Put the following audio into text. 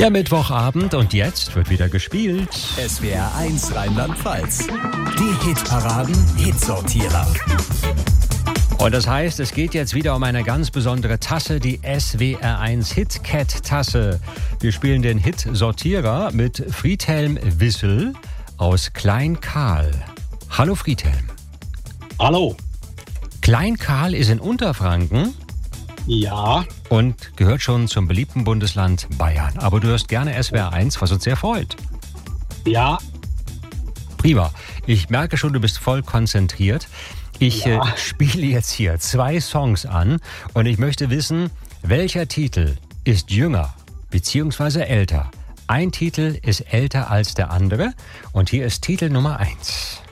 Ja, Mittwochabend und jetzt wird wieder gespielt. SWR 1 Rheinland-Pfalz. Die Hitparaden Hitsortierer. Und das heißt, es geht jetzt wieder um eine ganz besondere Tasse, die SWR 1 HitCat-Tasse. Wir spielen den Hit-Sortierer mit Friedhelm Wissel aus Klein-Kahl. Hallo Friedhelm. Hallo. Klein-Kahl ist in Unterfranken. Ja. Und gehört schon zum beliebten Bundesland Bayern. Aber du hörst gerne SWR 1, was uns sehr freut. Ja. Prima. Ich merke schon, du bist voll konzentriert. Ich spiele jetzt hier 2 Songs an und ich möchte wissen, welcher Titel ist jünger bzw. älter? Ein Titel ist älter als der andere und hier ist Titel Nummer 1.